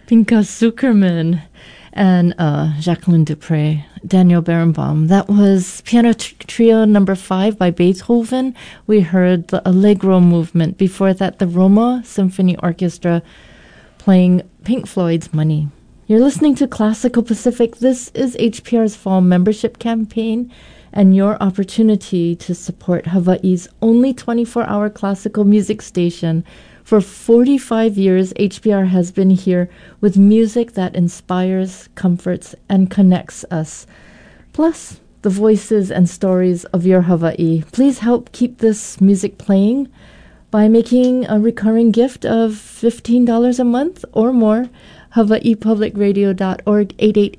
Pinchas Zuckerman and Jacqueline Dupre, Daniel Barenbaum. That was Piano Trio number 5 by Beethoven. We heard the Allegro movement. Before that, the Roma Symphony Orchestra playing Pink Floyd's Money. You're listening to Classical Pacific. This is HPR's fall membership campaign and your opportunity to support Hawaii's only 24-hour classical music station. For 45 years, HPR has been here with music that inspires, comforts, and connects us. Plus, the voices and stories of your Hawaii. Please help keep this music playing by making a recurring gift of $15 a month or more. HawaiiPublicRadio.org,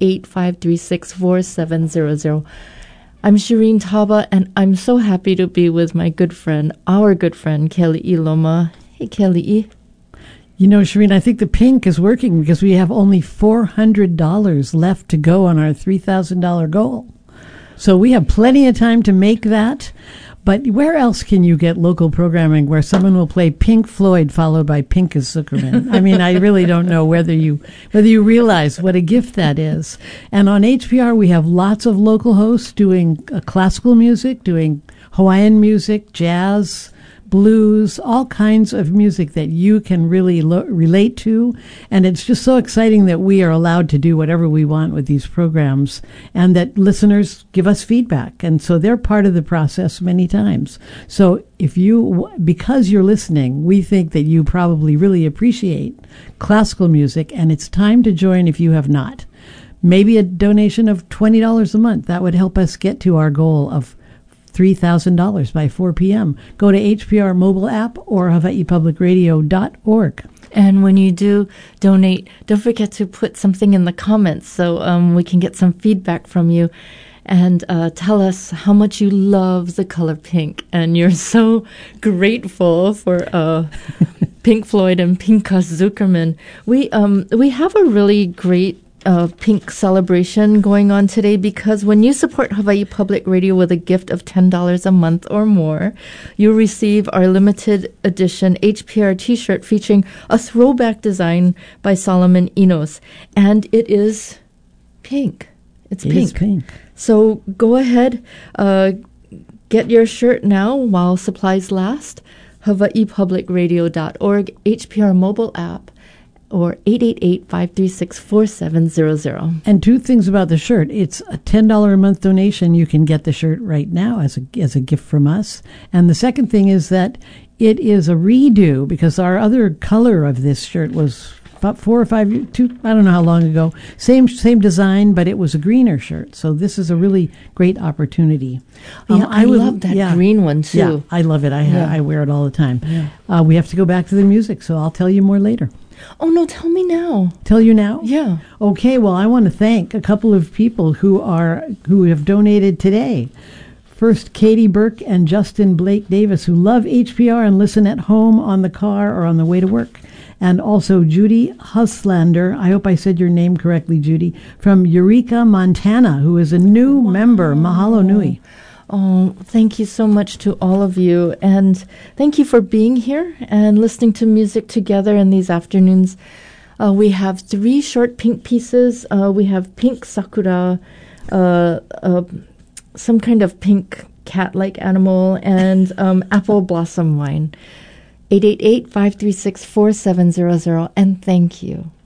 888-536-4700. I'm Shireen Taba, and I'm so happy to be with my good friend, our good friend, Kelly Loma. Hey, Kelly. You know, Shireen, I think the pink is working because we have only $400 left to go on our $3,000 goal. So we have plenty of time to make that. But where else can you get local programming where someone will play Pink Floyd followed by Pinchas Zuckerman? I mean, I really don't know whether you realize what a gift that is. And on HPR, we have lots of local hosts doing classical music, doing Hawaiian music, jazz, blues, all kinds of music that you can really relate to. And it's just so exciting that we are allowed to do whatever we want with these programs and that listeners give us feedback. And so they're part of the process many times. So because you're listening, we think that you probably really appreciate classical music, and it's time to join if you have not. Maybe a donation of $20 a month. That would help us get to our goal of $3,000 by 4 p.m. Go to HPR mobile app or HawaiiPublicRadio.org. And when you do donate, don't forget to put something in the comments so we can get some feedback from you. And tell us how much you love the color pink. And you're so grateful for Pink Floyd and Pinchas Zuckerman. We have a really great pink celebration going on today, because when you support Hawaii Public Radio with a gift of $10 a month or more, you receive our limited edition HPR t-shirt featuring a throwback design by Solomon Enos. And it is pink. It's pink. It is pink. So go ahead, get your shirt now while supplies last. HawaiiPublicRadio.org, HPR mobile app, or 888-536-4700. And two things about the shirt. It's a $10 a month donation. You can get the shirt right now as a gift from us. And the second thing is that it is a redo, because our other color of this shirt was about 4 or 5 years, I don't know how long ago. Same design, but it was a greener shirt. So this is a really great opportunity. I love that green one too. Yeah, I love it. I wear it all the time. Yeah. We have to go back to the music, so I'll tell you more later. Oh, no, tell me now. Tell you now? Yeah. Okay, well, I want to thank a couple of people who have donated today. First, Katie Burke and Justin Blake Davis, who love HPR and listen at home, on the car, or on the way to work. And also Judy Huslander, I hope I said your name correctly, Judy, from Eureka, Montana, who is a new member. Mahalo nui. Oh, thank you so much to all of you. And thank you for being here and listening to music together in these afternoons. We have 3 short pink pieces. We have Pink Sakura, some kind of pink cat-like animal, and Apple Blossom Wine. 888-536-4700. And thank you.